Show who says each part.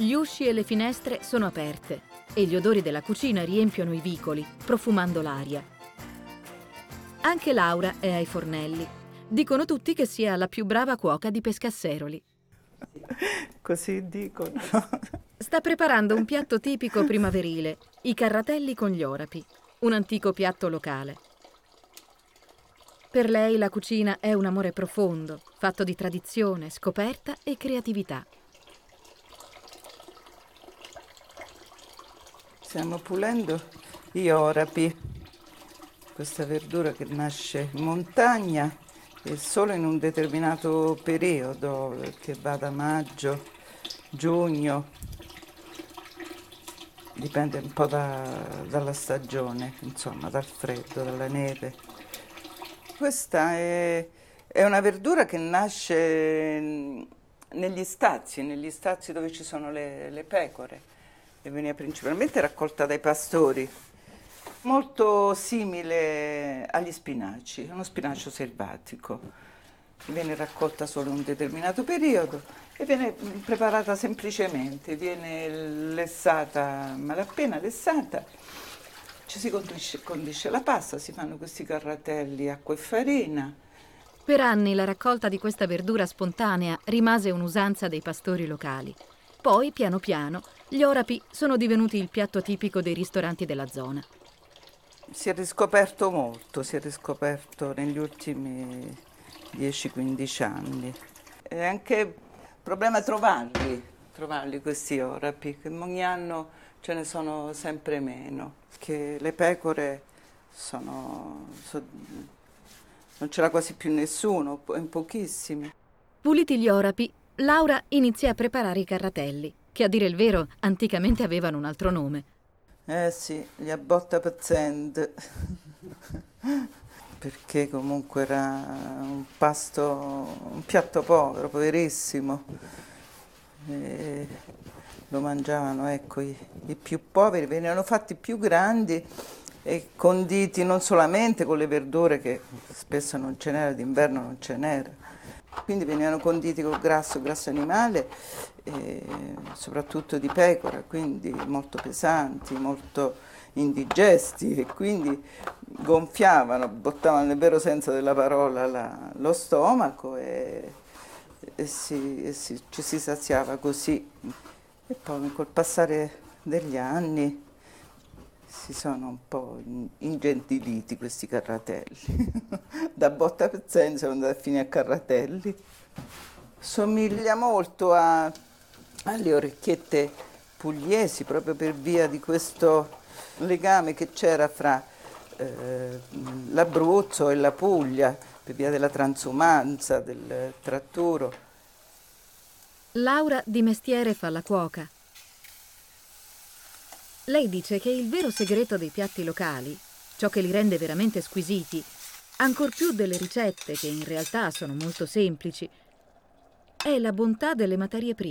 Speaker 1: Gli usci e le finestre sono aperte e gli odori della cucina riempiono i vicoli, profumando l'aria. Anche Laura è ai fornelli. Dicono tutti che sia la più brava cuoca di Pescasseroli.
Speaker 2: Così dicono.
Speaker 1: Sta preparando un piatto tipico primaverile, i carratelli con gli orapi, un antico piatto locale. Per lei la cucina è un amore profondo, fatto di tradizione, scoperta e creatività.
Speaker 2: Stiamo pulendo gli orapi, questa verdura che nasce in montagna e solo in un determinato periodo, che va da maggio, giugno, dipende un po' dalla stagione, insomma, dal freddo, dalla neve. Questa è una verdura che nasce negli stazi dove ci sono le pecore e veniva principalmente raccolta dai pastori. Molto simile agli spinaci, è uno spinacio selvatico. Viene raccolta solo in un determinato periodo e viene preparata semplicemente, viene lessata, malapena lessata, ci si condisce la pasta, si fanno questi carratelli, acqua e farina.
Speaker 1: Per anni la raccolta di questa verdura spontanea rimase un'usanza dei pastori locali. Poi, piano piano, gli orapi sono divenuti il piatto tipico dei ristoranti della zona.
Speaker 2: Si è riscoperto molto, si è riscoperto negli ultimi 10-15 anni. È anche un problema trovarli questi orapi, che ogni anno ce ne sono sempre meno, che le pecore non ce l'ha quasi più nessuno, in pochissimi.
Speaker 1: Puliti gli orapi, Laura inizia a preparare i carratelli, che a dire il vero anticamente avevano un altro nome.
Speaker 2: Eh sì, gli abbotta pezzente, perché comunque era un piatto povero, poverissimo. E lo mangiavano, ecco, i più poveri, venivano fatti più grandi e conditi non solamente con le verdure che spesso non ce n'era, d'inverno non ce n'era. Quindi venivano conditi col grasso animale, e soprattutto di pecora, quindi molto pesanti, molto indigesti e quindi gonfiavano, bottavano nel vero senso della parola lo stomaco ci si saziava così. E poi col passare degli anni si sono un po' ingentiliti questi carratelli. Da botta pezzente sono andati a finire a carratelli. Somiglia molto alle orecchiette pugliesi, proprio per via di questo legame che c'era fra l'Abruzzo e la Puglia, per via della transumanza, del tratturo.
Speaker 1: Laura di mestiere fa la cuoca. Lei dice che il vero segreto dei piatti locali, ciò che li rende veramente squisiti, ancor più delle ricette che in realtà sono molto semplici, è la bontà delle materie prime.